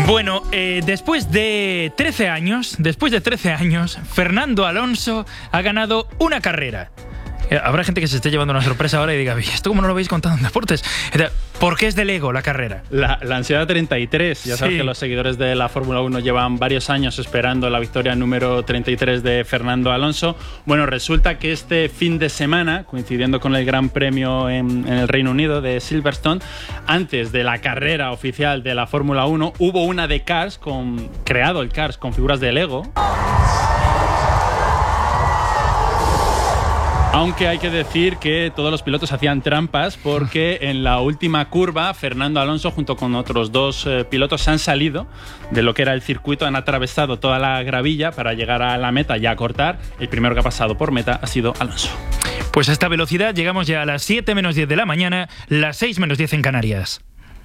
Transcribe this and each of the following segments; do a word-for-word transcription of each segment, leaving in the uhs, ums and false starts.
Bueno, eh, después de trece años, después de trece años, Fernando Alonso ha ganado una carrera. Eh, habrá gente que se esté llevando una sorpresa ahora y diga, ¿esto cómo no lo habéis contado en deportes? ¿Por qué es de Lego la carrera? La, la ansiedad treinta y tres. Ya sabes Sí. que los seguidores de la Fórmula uno llevan varios años esperando la victoria número treinta y tres de Fernando Alonso. Bueno, resulta que este fin de semana, coincidiendo con el Gran Premio en, en el Reino Unido de Silverstone, antes de la carrera oficial de la Fórmula uno, hubo una de Cars, con, creado el Cars con figuras de Lego. Aunque hay que decir que todos los pilotos hacían trampas porque en la última curva Fernando Alonso junto con otros dos eh, pilotos se han salido de lo que era el circuito, han atravesado toda la gravilla para llegar a la meta y a cortar. El primero que ha pasado por meta ha sido Alonso. Pues a esta velocidad llegamos ya a las siete menos diez de la mañana, las seis menos diez en Canarias.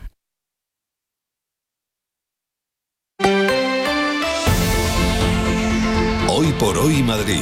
Hoy por hoy Madrid.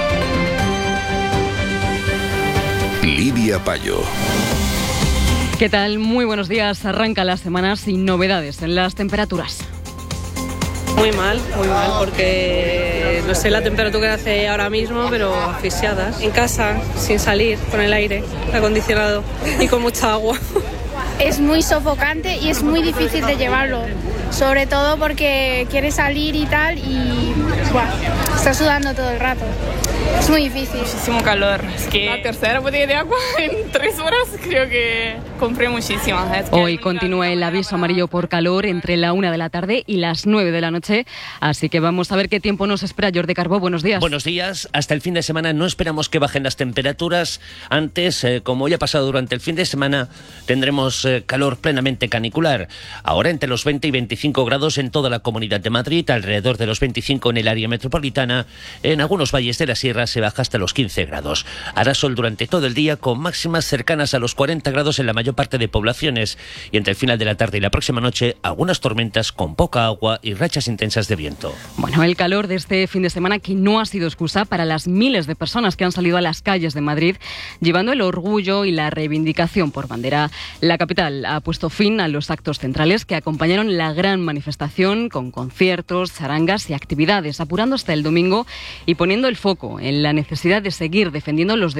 Lidia Payo. ¿Qué tal? Muy buenos días. Arranca la semana sin novedades en las temperaturas. Muy mal, muy mal, porque no sé la temperatura que hace ahora mismo, pero asfixiadas. En casa, sin salir, con el aire acondicionado y con mucha agua. Es muy sofocante y es muy difícil de llevarlo, sobre todo porque quieres salir y tal y buah, estás sudando todo el rato. Es muy difícil. Muchísimo calor. Es que la tercera botella de agua en tres horas creo que compré muchísimas. Es que Hoy continúa el aviso amarillo por calor entre la una de la tarde y las nueve de la noche. Así que vamos a ver qué tiempo nos espera. Jordi Carbó, buenos días. Buenos días. Hasta el fin de semana no esperamos que bajen las temperaturas. Antes, eh, como ya ha pasado durante el fin de semana, tendremos eh, calor plenamente canicular. Ahora entre los veinte y veinticinco grados en toda la Comunidad de Madrid, alrededor de los veinticinco en el área metropolitana. En algunos valles de la sierra se baja hasta los quince grados. Hará sol durante todo el día con máximas cercanas a los cuarenta grados en la mayor parte de poblaciones y entre el final de la tarde y la próxima noche algunas tormentas con poca agua y rachas intensas de viento. Bueno, el calor de este fin de semana que no ha sido excusa para las miles de personas que han salido a las calles de Madrid llevando el orgullo y la reivindicación por bandera. La capital ha puesto fin a los actos centrales que acompañaron la gran manifestación con conciertos, charangas y actividades, apurando hasta el domingo y poniendo el foco en la necesidad de seguir defendiendo los